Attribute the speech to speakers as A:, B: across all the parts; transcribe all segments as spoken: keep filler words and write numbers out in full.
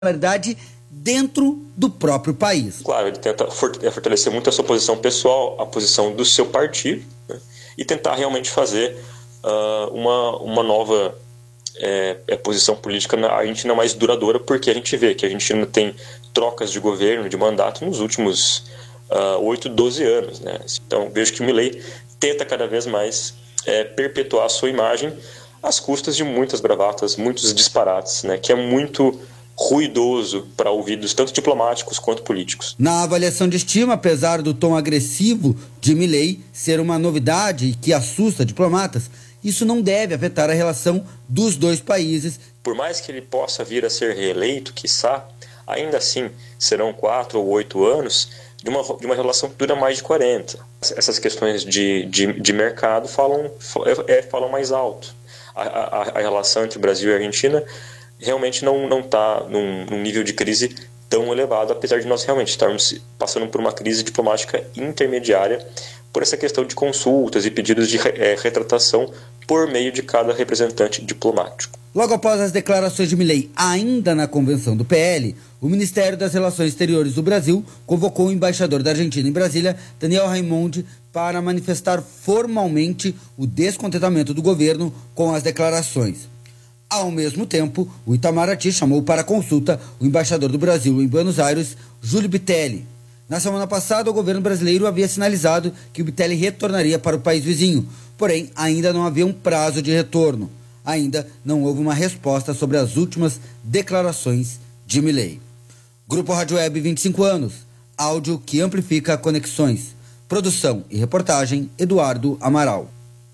A: popularidade dentro do próprio país.
B: Claro, ele tenta fortalecer muito a sua posição pessoal, a posição do seu partido, né, e tentar realmente fazer uh, uma, uma nova é, é, posição política na Argentina mais duradoura, porque a gente vê que a Argentina tem trocas de governo, de mandato nos últimos uh, oito, doze anos. Né? Então vejo que o Milei tenta cada vez mais é, perpetuar a sua imagem às custas de muitas bravatas, muitos disparates, né, que é muito ruidoso para ouvidos tanto diplomáticos quanto políticos.
A: Na avaliação de estima, apesar do tom agressivo de Milei ser uma novidade e que assusta diplomatas, isso não deve afetar a relação dos dois países.
B: Por mais que ele possa vir a ser reeleito, quiçá, ainda assim serão quatro ou oito anos de uma, de uma relação que dura mais de quarenta. Essas questões de, de, de mercado falam, é, falam mais alto. A, a, a relação entre Brasil e Argentina realmente não não está num, num nível de crise tão elevado, apesar de nós realmente estarmos passando por uma crise diplomática intermediária por essa questão de consultas e pedidos de é, retratação por meio de cada representante diplomático.
A: Logo após as declarações de Milei, ainda na convenção do P L, o Ministério das Relações Exteriores do Brasil convocou o embaixador da Argentina em Brasília, Daniel Raimondi, para manifestar formalmente o descontentamento do governo com as declarações. Ao mesmo tempo, o Itamaraty chamou para consulta o embaixador do Brasil em Buenos Aires, Júlio Bitelli. Na semana passada, o governo brasileiro havia sinalizado que o Bitelli retornaria para o país vizinho, porém ainda não havia um prazo de retorno. Ainda não houve uma resposta sobre as últimas declarações de Milei. Grupo Rádio Web vinte e cinco anos, áudio que amplifica conexões. Produção e reportagem, Eduardo Amaral.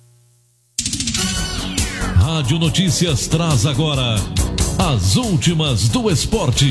C: Rádio Notícias traz agora as últimas do esporte.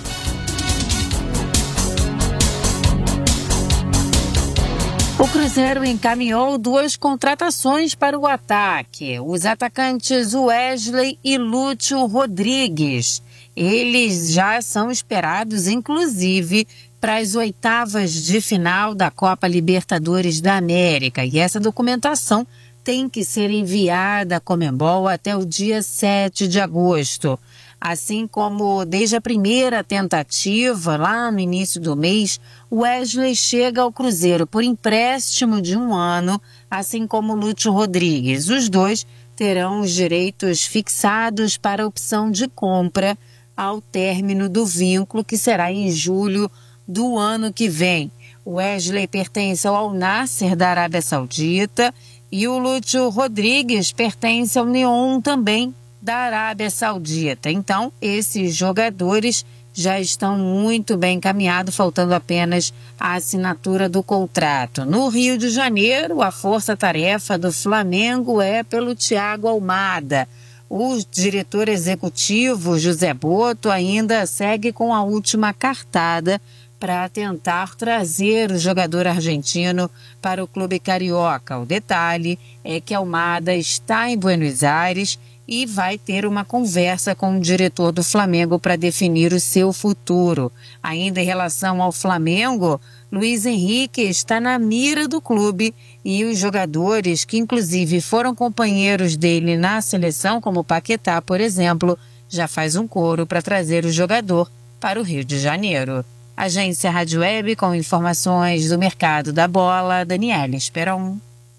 D: O Cruzeiro encaminhou duas contratações para o ataque. Os atacantes Wesley e Lúcio Rodrigues. Eles já são esperados, inclusive, para as oitavas de final da Copa Libertadores da América. E essa documentação tem que ser enviada à Conmebol até o dia sete de agosto. Assim como desde a primeira tentativa, lá no início do mês, Wesley chega ao Cruzeiro por empréstimo de um ano, assim como Lúcio Rodrigues. Os dois terão os direitos fixados para a opção de compra ao término do vínculo, que será em julho do ano que vem. Wesley pertence ao Al Nassr da Arábia Saudita e o Lúcio Rodrigues pertence ao Neon também da Arábia Saudita. Então, esses jogadores já estão muito bem encaminhados, faltando apenas a assinatura do contrato. No Rio de Janeiro, a força-tarefa do Flamengo é pelo Thiago Almada. O diretor executivo, José Boto, ainda segue com a última cartada para tentar trazer o jogador argentino para o clube carioca. O detalhe é que Almada está em Buenos Aires e vai ter uma conversa com o diretor do Flamengo para definir o seu futuro. Ainda em relação ao Flamengo, Luiz Henrique está na mira do clube e os jogadores que inclusive foram companheiros dele na seleção, como o Paquetá, por exemplo, já faz um coro para trazer o jogador para o Rio de Janeiro. Agência Rádio Web com informações do mercado da bola, Daniela Esperon.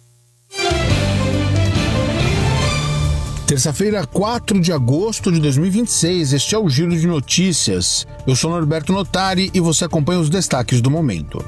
E: Terça-feira, quatro de agosto de dois mil e vinte e seis, este é o Giro de Notícias. Eu sou Norberto Notari e você acompanha os destaques do momento.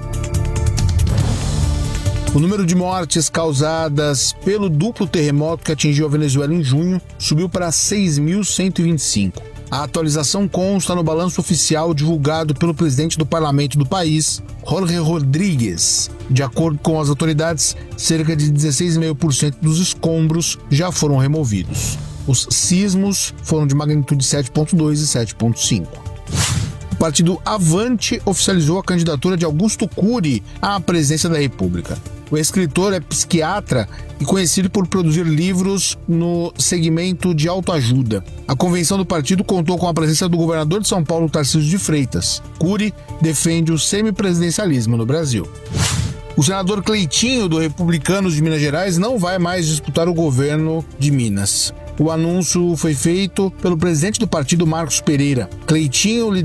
E: O número de mortes causadas pelo duplo terremoto que atingiu a Venezuela em junho subiu para seis mil cento e vinte e cinco. A atualização consta no balanço oficial divulgado pelo presidente do parlamento do país, Jorge Rodríguez. De acordo com as autoridades, cerca de dezesseis vírgula cinco por cento dos escombros já foram removidos. Os sismos foram de magnitude sete ponto dois e sete ponto cinco. O partido Avante oficializou a candidatura de Augusto Cury à presidência da República. O escritor é psiquiatra e conhecido por produzir livros no segmento de autoajuda. A convenção do partido contou com a presença do governador de São Paulo, Tarcísio de Freitas. Cury defende o semipresidencialismo no Brasil. O senador Cleitinho, do Republicanos de Minas Gerais, não vai mais disputar o governo de Minas. O anúncio foi feito pelo presidente do partido, Marcos Pereira. Cleitinho